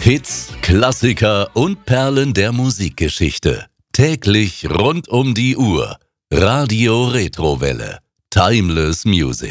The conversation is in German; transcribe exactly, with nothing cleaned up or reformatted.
Hits, Klassiker und Perlen der Musikgeschichte. Täglich rund um die Uhr. Radio Retrowelle. Timeless Music.